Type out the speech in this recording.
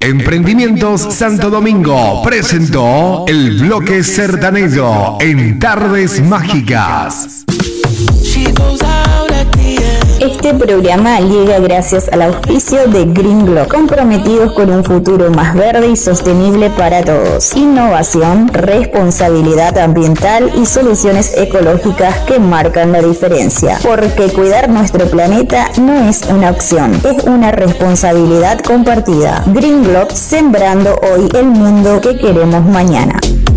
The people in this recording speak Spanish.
Emprendimientos Santo Domingo presentó el bloque sertanejo en Tardes Mágicas. Este programa llega gracias al auspicio de Green Globe, comprometidos con un futuro más verde y sostenible para todos. Innovación, responsabilidad ambiental y soluciones ecológicas que marcan la diferencia. Porque cuidar nuestro planeta no es una opción, es una responsabilidad compartida. Green Globe, sembrando hoy el mundo que queremos mañana.